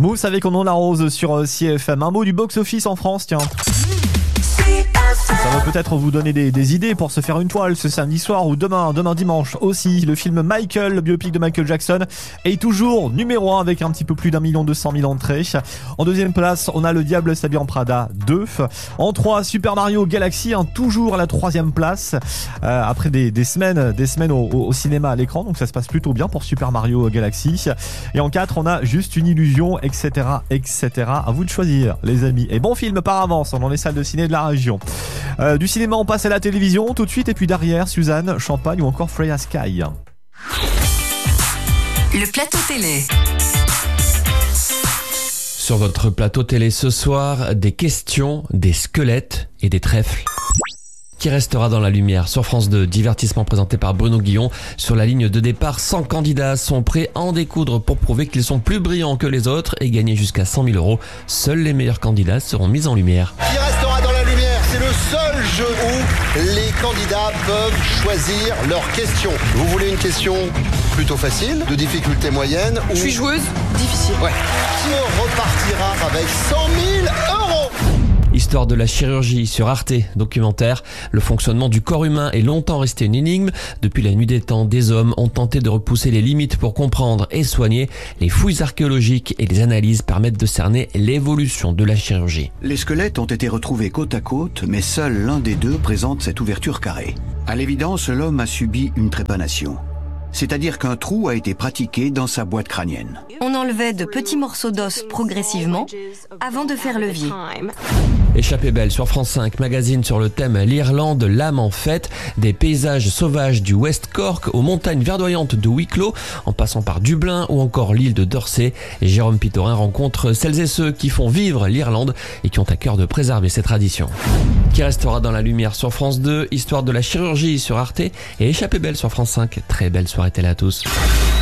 Mousse avec On en la rose sur CFM. Un mot du box-office en France, tiens. Ça va peut-être vous donner des idées pour se faire une toile ce samedi soir ou demain dimanche aussi. Le film Michael, le biopic de Michael Jackson, est toujours numéro 1 avec un petit peu plus d'1,2 million d'entrées. En deuxième place, on a Le Diable s'habille en Prada 2. En 3, Super Mario Galaxy, toujours à la 3e place. Après des semaines au cinéma à l'écran, donc ça se passe plutôt bien pour Super Mario Galaxy. Et en 4, on a Juste une illusion, etc. À vous de choisir, les amis. Et bon film par avance dans les salles de ciné de la région. Du cinéma, on passe à la télévision tout de suite, et puis derrière, Suzanne, Champagne ou encore Freya Sky. Le plateau télé. Sur votre plateau télé ce soir, des questions, des squelettes et des trèfles. Qui restera dans la lumière sur France 2, divertissement présenté par Bruno Guillon. Sur la ligne de départ, 100 candidats sont prêts à en découdre pour prouver qu'ils sont plus brillants que les autres et gagner jusqu'à 100 000 €. Seuls les meilleurs candidats seront mis en lumière. Qui restera dans la lumière? C'est le seul jeu où les candidats peuvent choisir leurs questions. Vous voulez une question plutôt facile, de difficulté moyenne ou... Je suis joueuse, difficile. Ouais. Qui repartira avec 100 000 €? Histoire de la chirurgie sur Arte, documentaire. Le fonctionnement du corps humain est longtemps resté une énigme. Depuis la nuit des temps, des hommes ont tenté de repousser les limites pour comprendre et soigner. Les fouilles archéologiques et les analyses permettent de cerner l'évolution de la chirurgie. Les squelettes ont été retrouvés côte à côte, mais seul l'un des deux présente cette ouverture carrée. À l'évidence, l'homme a subi une trépanation. C'est-à-dire qu'un trou a été pratiqué dans sa boîte crânienne. On enlevait de petits morceaux d'os progressivement avant de faire levier. Échappée belle sur France 5, magazine sur le thème l'Irlande, l'âme en fête, des paysages sauvages du West Cork aux montagnes verdoyantes de Wicklow, en passant par Dublin ou encore l'île de Dorsey. Jérôme Pitorin rencontre celles et ceux qui font vivre l'Irlande et qui ont à cœur de préserver ses traditions. Qui restera dans la lumière sur France 2, histoire de la chirurgie sur Arte et Échappée belle sur France 5. Très belle soirée télé à tous.